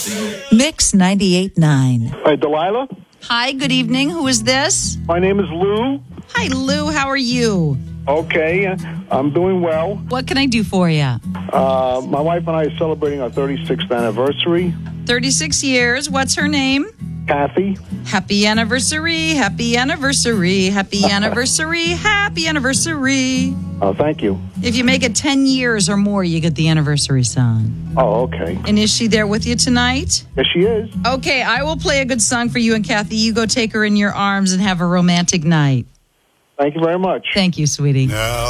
Mix 98.9. Hi, Delilah. Hi, good evening. Who is this? My name is Lou. Hi, Lou. How are you? Okay, I'm doing well. What can I do for you? My wife and I are celebrating our 36th anniversary. 36 years. What's her name? Kathy. Happy anniversary. Happy anniversary. Happy anniversary. Happy anniversary. Oh, thank you. If you make it 10 years or more, you get the anniversary song. Oh, okay. And is she there with you tonight? Yes, she is. Okay, I will play a good song for you and Kathy. You go take her in your arms and have a romantic night. Thank you very much. Thank you, sweetie. Now